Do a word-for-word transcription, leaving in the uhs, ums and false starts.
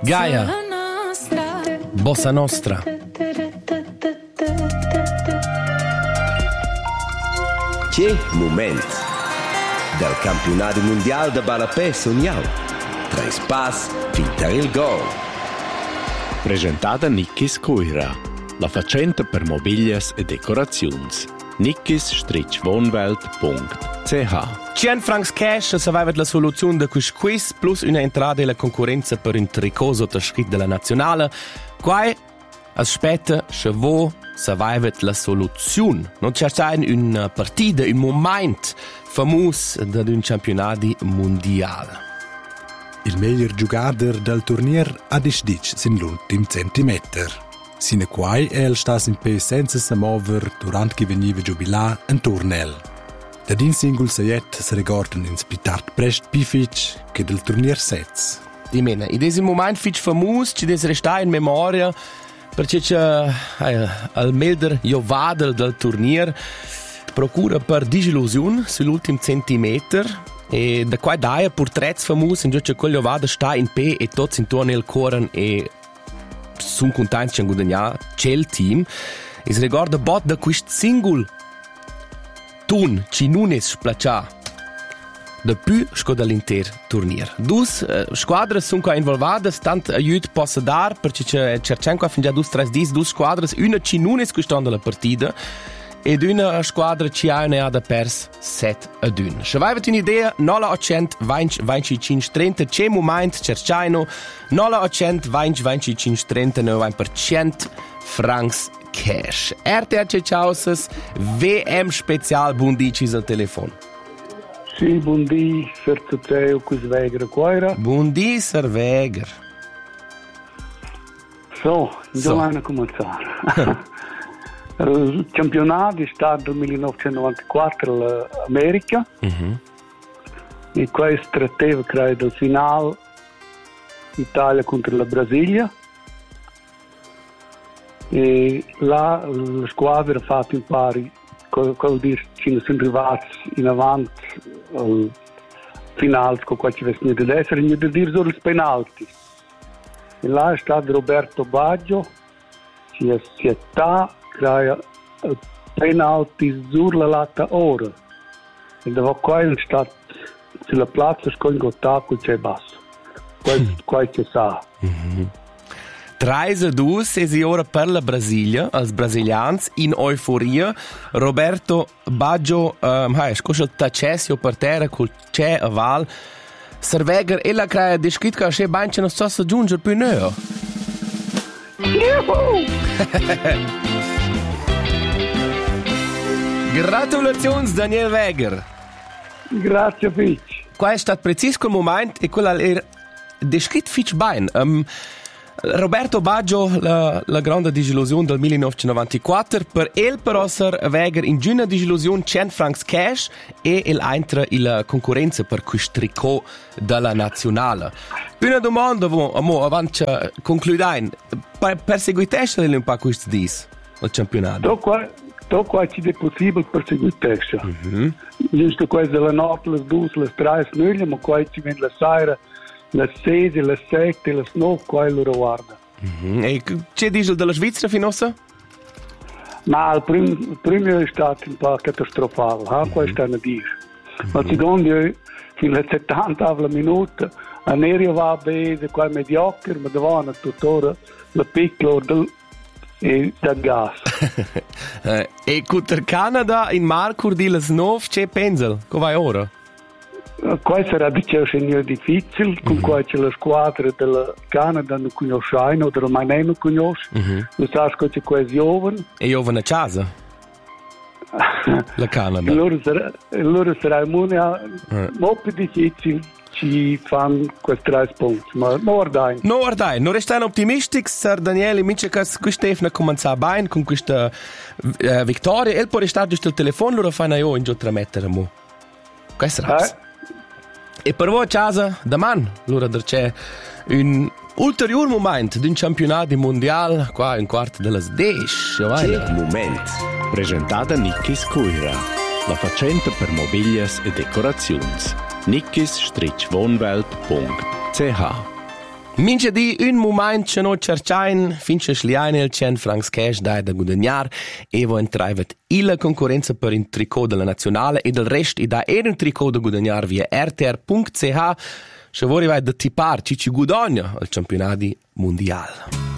Gaia, Bossa Nostra. Che moment del campionato mondiale de balapè sogniau. Tres pas finter il gol. Presentata Nickis Coira, la facenta per mobilias e decorazions. nickis wohnwelt punkt c h. cien francs cash saveva la soluzione de quis quiz plus una entrata alla concorrenza per un tricot sottoscritto della nazionale. Quai aspetta se vo saveva la soluzione. Non c'è stata una partita, un momento famoso ad un campionato mondiale. Il miglior giocatore del turnier ha disdic sin l'ultim centimeter. Sine quai el stas in pe senza se mover durant che veniva giubilà un turnel. Da din singol seiet se regordan in spitart prest pific che del turnier sez. Di mena, in diesem moment fic famus, ci des resta in memoria perché c'è eh, al melder Jovadel del turnier procura per disillusion sull'ultim centimeter e da quai daia portrets famus in gioccia quel Jovadel sta in pe e tots intorno al coran e sun contenti che guadagna c'el team. E si ricorda bot da quist singol tun ci non es splaccia da più sco dall'inter turnier. Dus uh, squadre sun qua involvate, tant aiut possa dar perché c'è cercen qua fin già dus tres dis dus squadre, una ci non es custando la partita ed una squadra ci ha ne ha da pers set ad un. Se avete un'idea, nola ottocento venticinque trenta c'è moment cercaino nola ottocento venticinque trenta novanta per cento francs cash. R T H Chauses V M special bundicis al telefono. Sì, buondì, Sertuteo, Cusveger, Quaira. Buondì, Serveger. So, So. domani a cominciare. Il campionato è stato nel millenovecentonovantaquattro all'America. Mhm. E questo trattava, credo, il finale Italia contro la Brasilia. E là la squadra ha fatto in pari, quello dire, ci sono arrivati in avanti al finale con qualche vestito di essere, e di dire solo i penalti. E là è stato Roberto Baggio, ci è sietta, crea penalti sulla latta ora. E da quello è stato sulla piazza con il tacco c'è basso. Quello qua ci sa. Treise dus e ora per la Brasilia, als brasilians in euforia. Roberto Baggio, um, hai, scoscia il tacessio per terra col c'è a val. Serveger e la crea descrit che c'è banche non so se giungere più neo. Gratulazioni Daniel Weger. Grazie Fitch. Qua è stato preciso quel momento e quella era descrit fitch bene. Um, Roberto Baggio, la, la grande disillusione del millenovecentonovantaquattro, per el però ser Weger in giuna disillusione cento francs cash e el entra in concorrenza per questo tricot della nazionale. Una domanda, amo, avanti concludere, per, perseguitesce un po' questo dis, il campionato? Do qua, do qua ci è possibile perseguitesce. Mm-hmm. Giusto questo della notte, le due, le tre, le ma qua ci viene la sera, le sei, le sette, le nove, quello lo guarda. Mm-hmm. E c'è dice della Svizzera finossa? Ma il primo, il primo è stato un po' catastrofale, eh? Mm-hmm. Questo è da dire. Ma il secondo, fino alle settanta minuti, l'aereo va bene, qua è mediocre, ma davanti tuttora la piccola del, e del gas. E con il Canada in Marcur di le nove c'è Pensel, come vai ora? Questo sarà diciamo difficile, con mm-hmm. qua c'è la squadra del Canada non conosce, o del Maine non conosce, mm-hmm. tu sai che c'è questo giovane. E giovane a casa? La Canada. Allora sarà, allora sarà molto, eh. molto difficile ci fanno questi tre punti, ma non guardai. Non guardai, non restano ottimistici, Sir Daniele, mince che Stefano comincia bene con questa uh, vittoria, e poi restare giusto il telefono, loro fanno io in giù tre mettere mo. Questo è eh. E per voi a casa, domani, allora c'è un ulteriore momento di un campionato mondiale, qua in quarto delle dieci. Che momento. Presentata Nickis Coira, la facenta per mobilias e decorazions. nickis wohnwelt punkt c h Mince di un moment che noi cercain finché schliain il cent francs cash dai da guadagnar e vo entraivet illa concorrenza per un tricot della nazionale e del rest i da er un tricot da guadagnar via r t r punto c h se vorrei vai da tipar ci ci guadagna al campionati mondial.